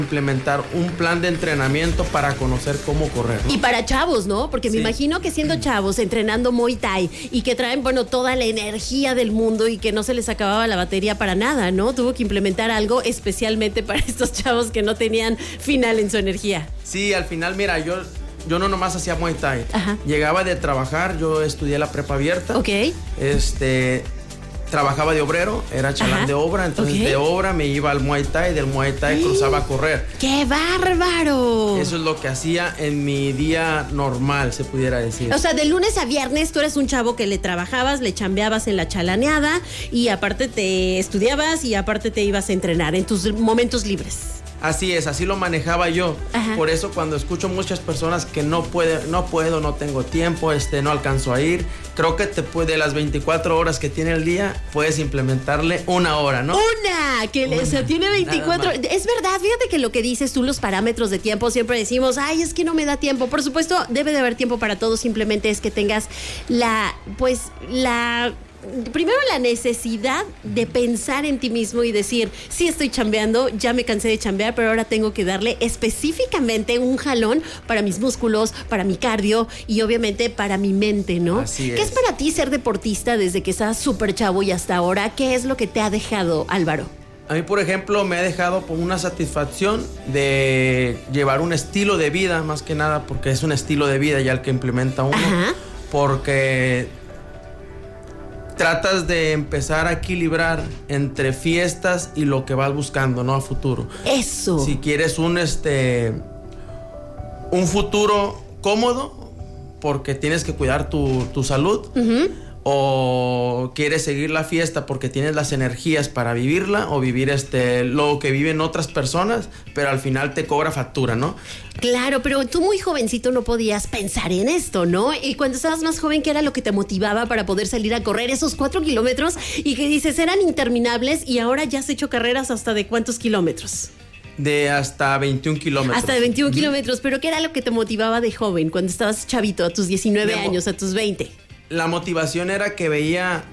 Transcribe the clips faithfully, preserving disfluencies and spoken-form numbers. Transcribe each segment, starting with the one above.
implementar un plan de entrenamiento para conocer cómo correr, ¿no? Y para chavos, ¿no? Porque Sí. me imagino que siendo chavos, entrenando Muay Thai y que traen, bueno, toda la energía del mundo y que no se les acababa la batería para nada, ¿no? Tuvo que implementar algo especialmente para estos chavos que no tenían final en su energía. Sí, al final, mira, yo, yo no nomás hacía Muay Thai. Ajá. Llegaba de trabajar, yo estudié la prepa abierta. Ok. Este... Trabajaba de obrero, era chalán Ajá. de obra, entonces Ok. de obra me iba al Muay Thai, del Muay Thai ¡Ay! cruzaba a correr. ¡Qué bárbaro! Eso es lo que hacía en mi día normal, se pudiera decir. O sea, de lunes a viernes tú eres un chavo que le trabajabas, le chambeabas en la chalaneada y aparte te estudiabas y aparte te ibas a entrenar en tus momentos libres. Así es, así lo manejaba yo. Ajá. Por eso cuando escucho muchas personas que no puede, no puedo, no tengo tiempo, este, no alcanzo a ir, creo que te puede, de las veinticuatro horas que tiene el día, puedes implementarle una hora, ¿no? Una, que le, o sea, tiene veinticuatro. Nada más. Es verdad, fíjate que lo que dices tú, los parámetros de tiempo, siempre decimos, ay, es que no me da tiempo. Por supuesto, debe de haber tiempo para todo, simplemente es que tengas la, pues, la... Primero la necesidad de pensar en ti mismo y decir, sí estoy chambeando, ya me cansé de chambear, pero ahora tengo que darle específicamente un jalón para mis músculos, para mi cardio y obviamente para mi mente, ¿no? Así ¿Qué es es. para ti ser deportista desde que estás súper chavo y hasta ahora? ¿Qué es lo que te ha dejado, Álvaro? A mí, por ejemplo, me ha dejado por una satisfacción de llevar un estilo de vida, más que nada, porque es un estilo de vida ya el que implementa uno. Ajá. Porque tratas de empezar a equilibrar entre fiestas y lo que vas buscando, ¿no? A futuro. Eso. Si quieres un este un futuro cómodo, porque tienes que cuidar tu, tu salud, Ujú. o quieres seguir la fiesta porque tienes las energías para vivirla, o vivir este lo que viven otras personas, pero al final te cobra factura, ¿no? Claro, pero tú muy jovencito no podías pensar en esto, ¿no? Y cuando estabas más joven, ¿qué era lo que te motivaba para poder salir a correr esos cuatro kilómetros? Y que dices, eran interminables y ahora ya has hecho carreras hasta de cuántos kilómetros. De hasta veintiún kilómetros. Hasta de veintiún kilómetros, pero ¿qué era lo que te motivaba de joven cuando estabas chavito, a tus diecinueve Me mo- años, a tus veinte? La motivación era que veía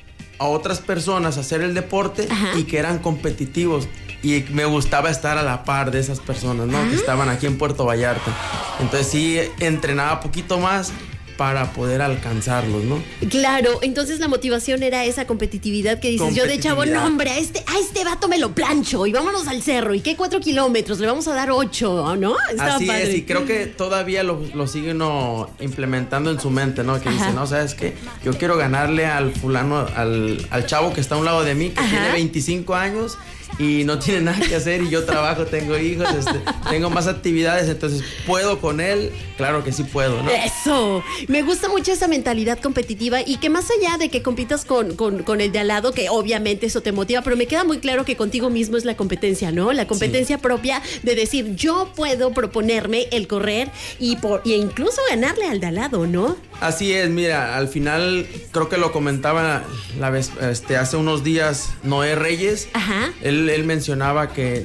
a otras personas hacer el deporte. Ajá. Y que eran competitivos. Y me gustaba estar a la par de esas personas, ¿no? Ah. Que estaban aquí en Puerto Vallarta. Entonces sí entrenaba poquito más para poder alcanzarlos, ¿no? Claro, entonces la motivación era esa competitividad que dices, yo de chavo, no hombre, a este, a este vato me lo plancho y vámonos al cerro. ¿Y qué cuatro kilómetros? Le vamos a dar ocho, ¿no? Estaba Así padre. es, y creo que todavía lo, lo sigue uno implementando en su mente, ¿no? Que Ajá. dice, no, ¿sabes qué? Yo quiero ganarle al fulano, al, al chavo que está a un lado de mí, que Ajá. tiene veinticinco años y no tiene nada que hacer, y yo trabajo, tengo hijos, este, tengo más actividades, entonces puedo con él. Claro que sí puedo, ¿no? Eso, me gusta mucho esa mentalidad competitiva y que más allá de que compitas con, con, con el de al lado, que obviamente eso te motiva, pero me queda muy claro que contigo mismo es la competencia, ¿no? La competencia Sí. propia de decir, yo puedo proponerme el correr y, por, y incluso ganarle al de al lado, ¿no? Así es, mira, al final creo que lo comentaba la vez, este, hace unos días Noé Reyes. Ajá. Él, él mencionaba que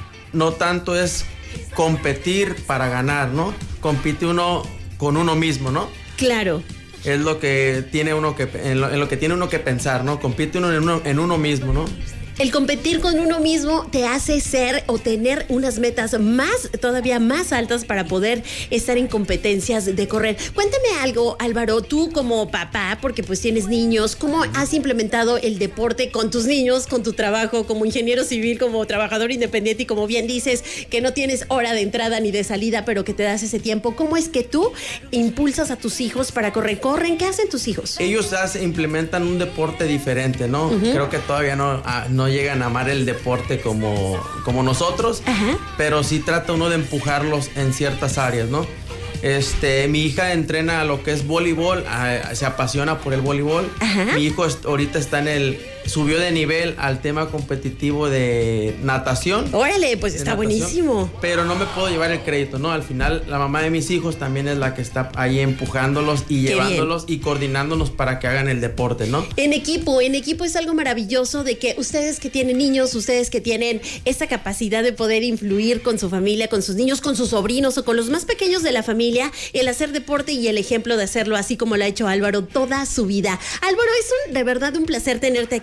no tanto es competir para ganar, ¿no? Compite uno con uno mismo, ¿no? Claro. Es lo que tiene uno que en lo, en lo que tiene uno que pensar, ¿no? Compite uno en uno, en uno mismo, ¿no? El competir con uno mismo te hace ser o tener unas metas más, todavía más altas para poder estar en competencias de correr. Cuéntame algo, Álvaro, tú como papá, porque pues tienes niños, ¿cómo has implementado el deporte con tus niños, con tu trabajo, como ingeniero civil, como trabajador independiente y como bien dices, que no tienes hora de entrada ni de salida, pero que te das ese tiempo? ¿Cómo es que tú impulsas a tus hijos para correr? ¿Corren? ¿Qué hacen tus hijos? Ellos hace, implementan un deporte diferente, ¿no? Uh-huh. Creo que todavía no, ah, no llegan a amar el deporte como, como nosotros. Ajá. Pero sí trata uno de empujarlos en ciertas áreas, ¿no? Este, mi hija entrena lo que es voleibol, a, se apasiona por el voleibol. Ajá. Mi hijo est- ahorita está en el, subió de nivel al tema competitivo de natación. Órale, pues de está natación, buenísimo. Pero no me puedo llevar el crédito, ¿no? Al final la mamá de mis hijos también es la que está ahí empujándolos y Qué llevándolos y coordinándonos para que hagan el deporte, ¿no? En equipo, en equipo es algo maravilloso de que ustedes que tienen niños, ustedes que tienen esa capacidad de poder influir con su familia, con sus niños, con sus sobrinos o con los más pequeños de la familia, el hacer deporte y el ejemplo de hacerlo así como lo ha hecho Álvaro toda su vida. Álvaro, es un, de verdad un placer tenerte aquí.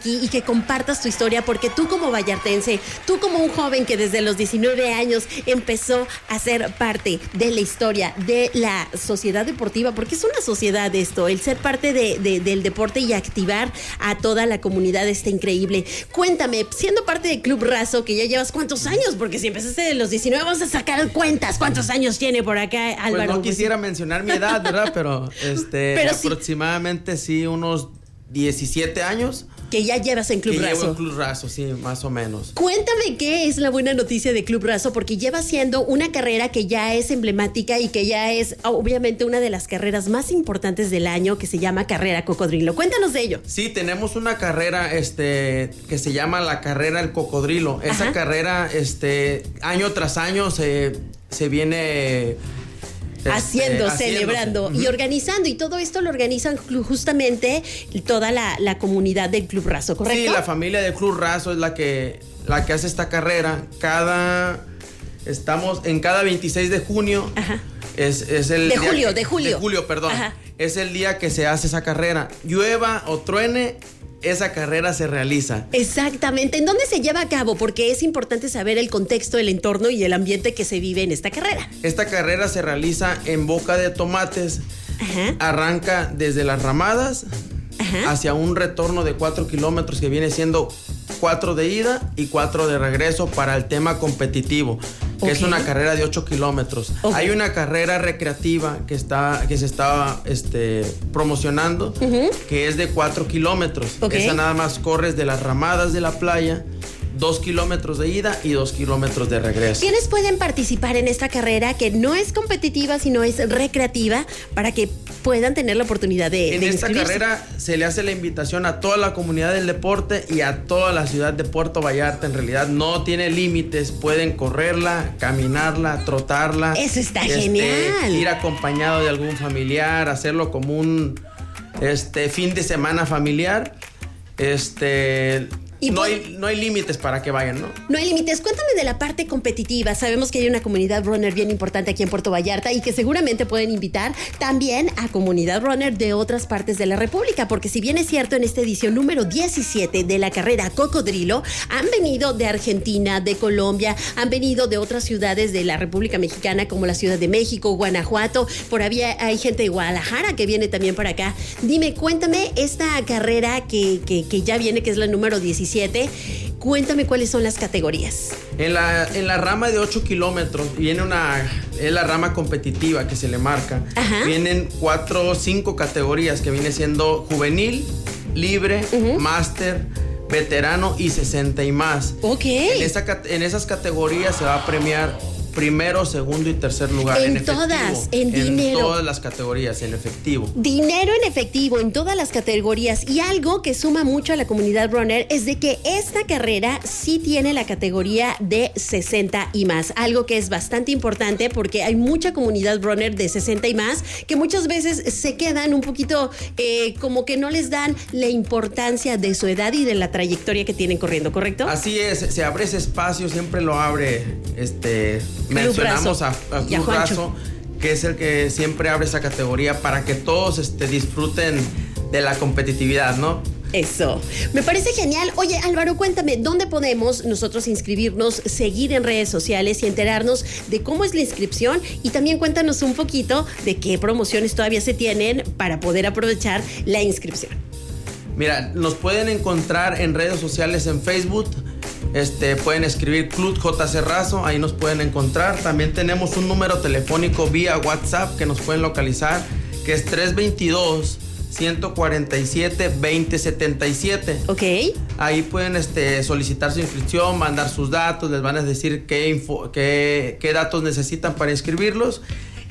aquí y que compartas tu historia, porque tú como vallartense, tú como un joven que desde los diecinueve años empezó a ser parte de la historia de la sociedad deportiva, porque es una sociedad esto, el ser parte de, de, del deporte y activar a toda la comunidad está increíble. Cuéntame, siendo parte de Club Raso, que ya llevas cuántos años, porque si empezaste de los diecinueve, vamos a sacar cuentas, ¿cuántos años tiene por acá Álvaro? Pues no quisiera mencionar mi edad, ¿verdad? Pero, este, Pero sí. aproximadamente sí, unos diecisiete años. Que ya llevas en Club que Raso. Llevo en Club Raso, sí, más o menos. Cuéntame qué es la buena noticia de Club Raso, porque lleva siendo una carrera que ya es emblemática y que ya es obviamente una de las carreras más importantes del año, que se llama Carrera Cocodrilo. Cuéntanos de ello. Sí, tenemos una carrera este, que se llama la Carrera El Cocodrilo. Esa Ajá. carrera, este, año tras año se, se viene... Este, haciendo, celebrando uh-huh. y organizando, y todo esto lo organizan justamente toda la, la comunidad del Club Raso, ¿correcto? Sí, la familia del Club Raso es la que, la que hace esta carrera. Cada, estamos en cada veintiséis de junio. Ajá. Es, es el de día julio, que, de julio. De julio, perdón. Ajá. Es el día que se hace esa carrera. Llueva o truene, esa carrera se realiza. Exactamente. ¿En dónde se lleva a cabo? Porque es importante saber el contexto, el entorno y el ambiente que se vive en esta carrera. Esta carrera se realiza en Boca de Tomates. Ajá. Arranca desde Las Ramadas Ajá. hacia un retorno de cuatro kilómetros que viene siendo cuatro de ida y cuatro de regreso para el tema competitivo, que okay. es una carrera de ocho kilómetros. Okay. Hay una carrera recreativa que está que se está este, promocionando, uh-huh. que es de cuatro kilómetros. Okay. Esa nada más corres de Las Ramadas de la playa, dos kilómetros de ida y dos kilómetros de regreso. ¿Quiénes pueden participar en esta carrera que no es competitiva, sino es recreativa, para que puedan tener la oportunidad de En de esta carrera se le hace la invitación a toda la comunidad del deporte y a toda la ciudad de Puerto Vallarta. En realidad no tiene límites, pueden correrla, caminarla, trotarla. Eso está este, genial. Ir acompañado de algún familiar, hacerlo como un este, fin de semana familiar. Este... Y no, hay, no hay límites para que vayan, ¿no? No hay límites. Cuéntame de la parte competitiva. Sabemos que hay una comunidad runner bien importante aquí en Puerto Vallarta y que seguramente pueden invitar también a comunidad runner de otras partes de la República, porque si bien es cierto, en esta edición número diecisiete de la Carrera Cocodrilo han venido de Argentina, de Colombia, han venido de otras ciudades de la República Mexicana como la Ciudad de México, Guanajuato, por ahí hay gente de Guadalajara que viene también para acá. Dime, cuéntame esta carrera que, que, que ya viene, que es la número diecisiete. Cuéntame cuáles son las categorías. En la, en la rama de ocho kilómetros viene una, es la rama competitiva que se le marca. Ajá. Vienen cuatro o cinco categorías que viene siendo juvenil, libre, uh-huh. máster, veterano y sesenta y más. Ok. En, esa, en esas categorías se va a premiar primero, segundo y tercer lugar en, en todas, efectivo, en dinero. En todas las categorías, en efectivo. Dinero en efectivo, en todas las categorías. Y algo que suma mucho a la comunidad runner es de que esta carrera sí tiene la categoría de sesenta y más. Algo que es bastante importante porque hay mucha comunidad runner de sesenta y más que muchas veces se quedan un poquito eh, como que no les dan la importancia de su edad y de la trayectoria que tienen corriendo, ¿correcto? Así es, se abre ese espacio, siempre lo abre este... Mencionamos a, a Club Raso, que es el que siempre abre esa categoría para que todos este, disfruten de la competitividad, ¿no? Eso, me parece genial. Oye, Álvaro, cuéntame, ¿dónde podemos nosotros inscribirnos, seguir en redes sociales y enterarnos de cómo es la inscripción? Y también cuéntanos un poquito de qué promociones todavía se tienen para poder aprovechar la inscripción. Mira, nos pueden encontrar en redes sociales, en Facebook. Este, pueden escribir Club J C Raso, ahí nos pueden encontrar. También tenemos un número telefónico vía WhatsApp que nos pueden localizar, que es tres dos dos, uno cuatro siete, dos cero siete siete. Ok. Ahí pueden este, solicitar su inscripción, mandar sus datos, les van a decir qué, info, qué, qué datos necesitan para inscribirlos.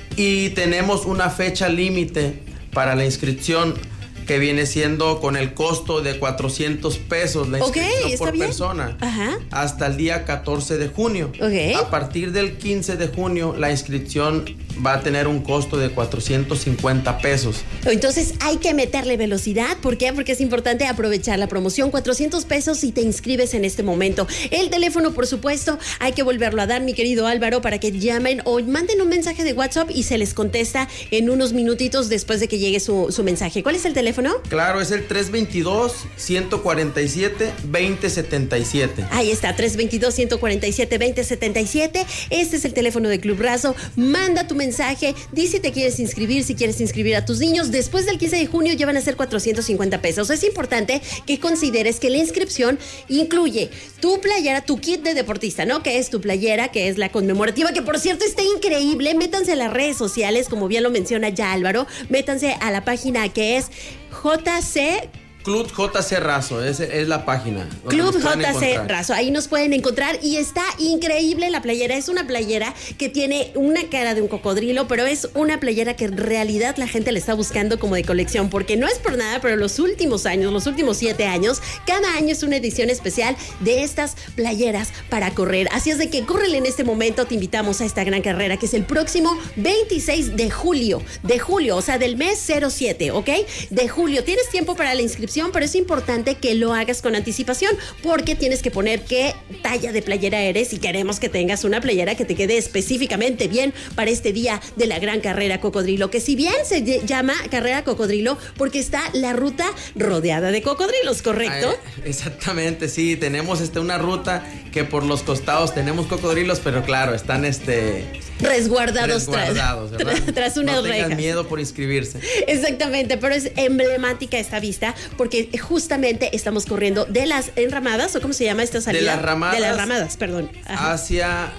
Y tenemos una fecha límite para la inscripción, que viene siendo con el costo de cuatrocientos pesos la inscripción okay, por bien. persona. Ajá. Hasta el día catorce de junio. Okay. A partir del quince de junio la inscripción va a tener un costo de cuatrocientos cincuenta pesos. Entonces hay que meterle velocidad. ¿Por qué? Porque es importante aprovechar la promoción. cuatrocientos pesos si te inscribes en este momento. El teléfono, por supuesto, hay que volverlo a dar, mi querido Álvaro, para que llamen o manden un mensaje de WhatsApp y se les contesta en unos minutitos después de que llegue su, su mensaje. ¿Cuál es el teléfono? teléfono? Claro, es el tres dos dos, uno cuatro siete, dos cero siete siete. Ahí está, tres dos dos, uno cuatro siete, dos cero siete siete. Este es el teléfono de Club Razo. Manda tu mensaje, di si te quieres inscribir, si quieres inscribir a tus niños. Después del quince de junio ya van a ser cuatrocientos cincuenta pesos. Es importante que consideres que la inscripción incluye tu playera, tu kit de deportista, ¿no? Que es tu playera, que es la conmemorativa, que por cierto está increíble. Métanse a las redes sociales, como bien lo menciona ya Álvaro. Métanse a la página que es J C... Club J C Razo, es, es la página. Club J C Razo, ahí nos pueden encontrar y está increíble la playera. Es una playera que tiene una cara de un cocodrilo, pero es una playera que en realidad la gente le está buscando como de colección, porque no es por nada, pero los últimos años, los últimos siete años, cada año es una edición especial de estas playeras para correr. Así es de que córrele en este momento, te invitamos a esta gran carrera que es el próximo veintiséis de julio, de julio, o sea, del mes cero siete, ¿ok? De julio. Tienes tiempo para la inscripción, pero es importante que lo hagas con anticipación porque tienes que poner qué talla de playera eres y queremos que tengas una playera que te quede específicamente bien para este día de la gran carrera Cocodrilo, que si bien se llama carrera Cocodrilo porque está la ruta rodeada de cocodrilos, ¿correcto? Ay, exactamente, sí, tenemos este, una ruta que por los costados tenemos cocodrilos, pero claro, están este... resguardados, resguardados tras, tras, tras unas no rejas. No tengan miedo por inscribirse. Exactamente, pero es emblemática esta vista porque justamente estamos corriendo de las enramadas, o cómo se llama esta salida. De las ramadas. De las ramadas, perdón. Ajá. Hacia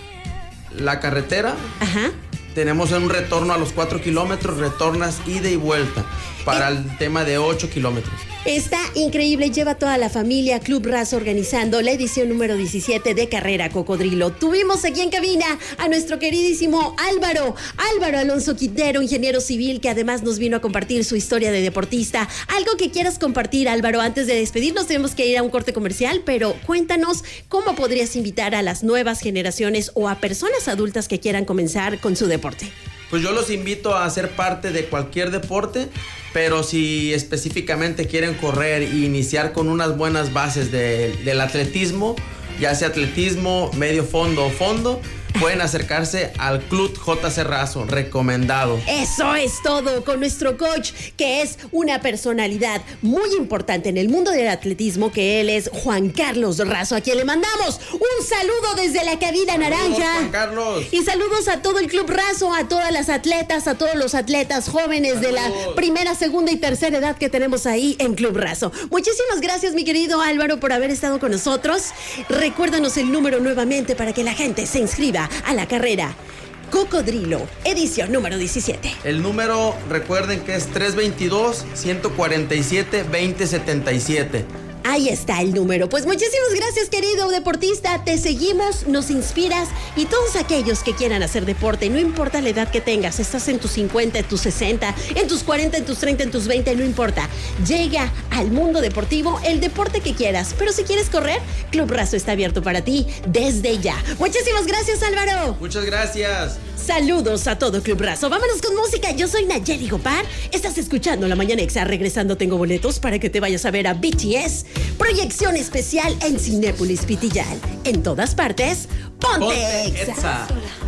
la carretera. Ajá. Tenemos un retorno a los cuatro kilómetros, retornas ida y vuelta para eh, el tema de ocho kilómetros. Está increíble, lleva toda la familia Club Razo organizando la edición número diecisiete de Carrera Cocodrilo. Tuvimos aquí en cabina a nuestro queridísimo Álvaro, Álvaro Alonso Quintero, ingeniero civil, que además nos vino a compartir su historia de deportista. Algo que quieras compartir, Álvaro, antes de despedirnos, tenemos que ir a un corte comercial, pero cuéntanos cómo podrías invitar a las nuevas generaciones o a personas adultas que quieran comenzar con su deporte. Pues yo los invito a ser parte de cualquier deporte, pero si específicamente quieren correr e iniciar con unas buenas bases de, del atletismo, ya sea atletismo, medio fondo o fondo, pueden acercarse al Club J C Razo, recomendado. Eso es todo con nuestro coach, que es una personalidad muy importante en el mundo del atletismo, que él es Juan Carlos Razo, a quien le mandamos un saludo desde la cabina naranja. Saludos, Juan Carlos. Y saludos a todo el Club Razo, a todas las atletas, a todos los atletas jóvenes saludos de la primera, segunda y tercera edad que tenemos ahí en Club Razo. Muchísimas gracias, mi querido Álvaro, por haber estado con nosotros. Recuérdanos el número nuevamente para que la gente se inscriba a la carrera Cocodrilo, edición número diecisiete. El número, recuerden que es tres dos dos, uno cuatro siete, dos cero siete siete. Ahí está el número. Pues muchísimas gracias, querido deportista. Te seguimos, nos inspiras, y todos aquellos que quieran hacer deporte, no importa la edad que tengas, estás en tus cincuenta, en tus sesenta, en tus cuarenta, en tus treinta, en tus veinte, no importa. Llega al mundo deportivo el deporte que quieras, pero si quieres correr, Club Razo está abierto para ti desde ya. Muchísimas gracias, Álvaro. Muchas gracias. Saludos a todo Club Razo. Vámonos con música. Yo soy Nayeli Gopar. Estás escuchando La Mañana Exa. Regresando tengo boletos para que te vayas a ver a B T S. Proyección especial en Cinépolis Pitillal. En todas partes, ponte, ponte Exa. Exa.